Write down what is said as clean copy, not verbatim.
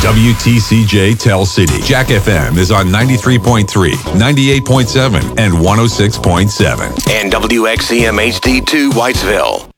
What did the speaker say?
WTCJ Tell City. Jack FM is on 93.3, 98.7, and 106.7. And WXCM HD2 Whitesville.